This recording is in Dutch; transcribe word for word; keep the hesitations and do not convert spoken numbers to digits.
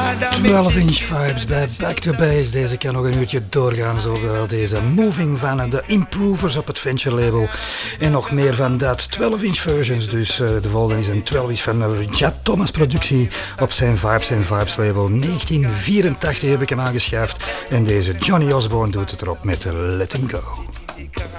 twaalf inch vibes bij Back to Base. Deze kan nog een uurtje doorgaan, zowel deze Moving van de Improvers op het Venture label. En nog meer van dat, twaalf inch versions. Dus uh, de volgende is een twaalf inch van uh, Chad Thomas productie op zijn Vibes and Vibes label. negentien vierentachtig heb ik hem aangeschaft. En deze Johnny Osborne doet het erop met Let Him Go.